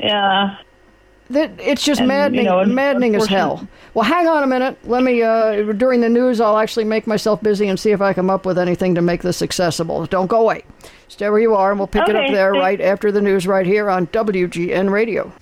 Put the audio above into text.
Yeah. It's just And, maddening as hell. Well, hang on a minute. Let me, during the news, I'll actually make myself busy and see if I come up with anything to make this accessible. Don't go away. Stay where you are, and we'll pick it up there right after the news right here on WGN Radio.